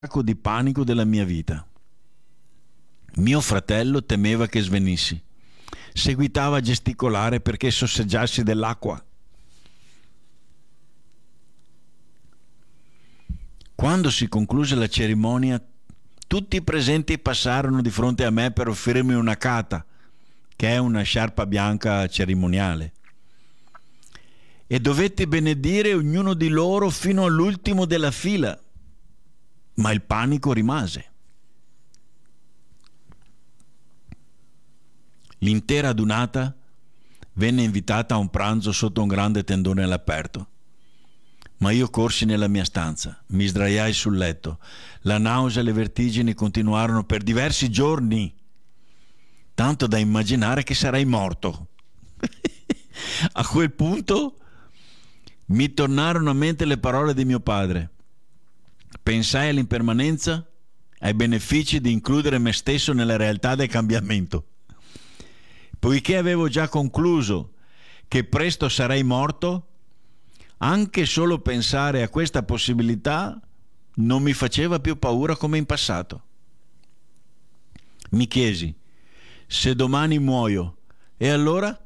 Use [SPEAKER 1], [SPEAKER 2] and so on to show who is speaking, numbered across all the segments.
[SPEAKER 1] di panico della mia vita. Mio fratello temeva che svenissi. Seguitava a gesticolare perché sosseggiassi dell'acqua. Quando si concluse la cerimonia, tutti i presenti passarono di fronte a me per offrirmi una cata, che è una sciarpa bianca cerimoniale, e dovetti benedire ognuno di loro fino all'ultimo della fila, ma il panico rimase. L'intera adunata venne invitata a un pranzo sotto un grande tendone all'aperto. Ma io corsi nella mia stanza, mi sdraiai sul letto. La nausea e le vertigini continuarono per diversi giorni, tanto da immaginare che sarei morto. A quel punto mi tornarono a mente le parole di mio padre. Pensai all'impermanenza, ai benefici di includere me stesso nella realtà del cambiamento. Poiché avevo già concluso che presto sarei morto, anche solo pensare a questa possibilità non mi faceva più paura come in passato. Mi chiesi: se domani muoio, e allora?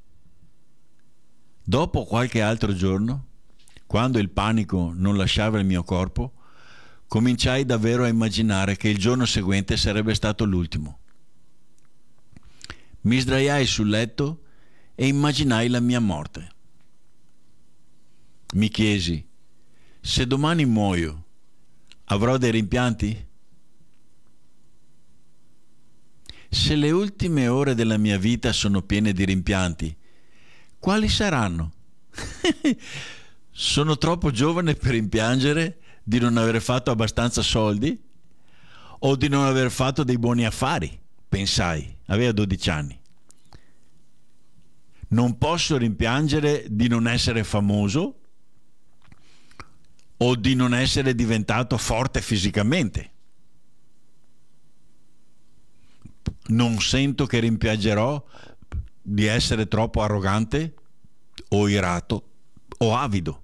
[SPEAKER 1] Dopo qualche altro giorno, quando il panico non lasciava il mio corpo, cominciai davvero a immaginare che il giorno seguente sarebbe stato l'ultimo. Mi sdraiai sul letto e immaginai la mia morte. Mi chiesi: se domani muoio, avrò dei rimpianti? Se le ultime ore della mia vita sono piene di rimpianti, quali saranno? Sono troppo giovane per rimpiangere di non aver fatto abbastanza soldi o di non aver fatto dei buoni affari, pensai. Aveva 12 anni. Non posso rimpiangere di non essere famoso o di non essere diventato forte fisicamente. Non sento che rimpiangerò di essere troppo arrogante o irato o avido.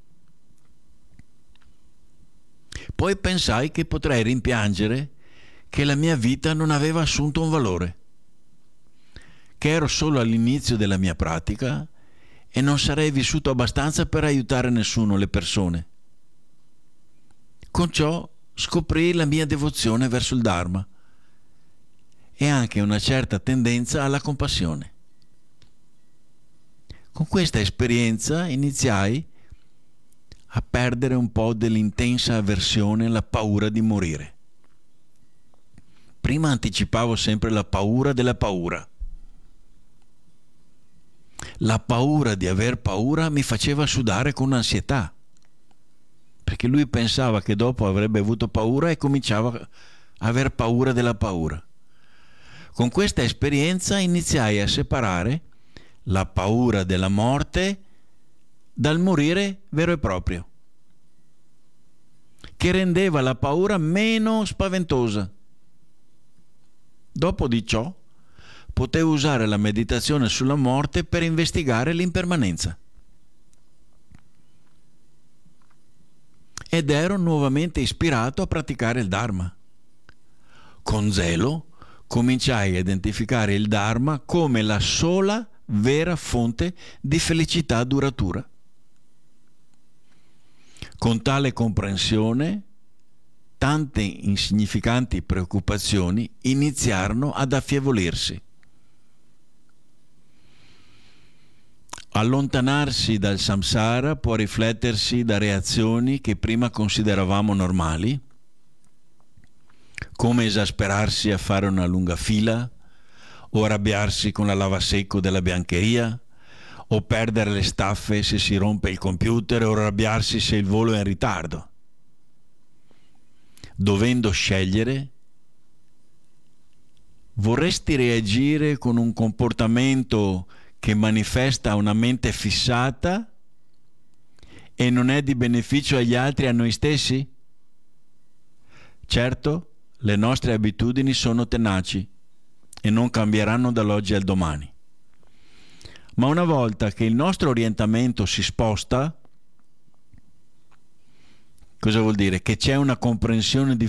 [SPEAKER 1] Poi pensai che potrei rimpiangere che la mia vita non aveva assunto un valore, che ero solo all'inizio della mia pratica e non sarei vissuto abbastanza per aiutare nessuno, le persone. Con ciò scoprii la mia devozione verso il Dharma e anche una certa tendenza alla compassione. Con questa esperienza iniziai a perdere un po' dell'intensa avversione alla paura di morire. Prima anticipavo sempre la paura della paura. La paura di aver paura mi faceva sudare con ansietà, perché lui pensava che dopo avrebbe avuto paura e cominciava a aver paura della paura. Con questa esperienza iniziai a separare la paura della morte dal morire vero e proprio, che rendeva la paura meno spaventosa. Dopo di ciò potevo usare la meditazione sulla morte per investigare l'impermanenza. Ed ero nuovamente ispirato a praticare il Dharma. Con zelo cominciai a identificare il Dharma come la sola vera fonte di felicità duratura. Con tale comprensione, tante insignificanti preoccupazioni iniziarono ad affievolirsi. Allontanarsi dal samsara può riflettersi da reazioni che prima consideravamo normali, come esasperarsi a fare una lunga fila, o arrabbiarsi con la lavasecco della biancheria, o perdere le staffe se si rompe il computer, o arrabbiarsi se il volo è in ritardo. Dovendo scegliere, vorresti reagire con un comportamento che manifesta una mente fissata e non è di beneficio agli altri e a noi stessi? Certo, le nostre abitudini sono tenaci e non cambieranno dall'oggi al domani. Ma una volta che il nostro orientamento si sposta, Cosa vuol dire? Che c'è una comprensione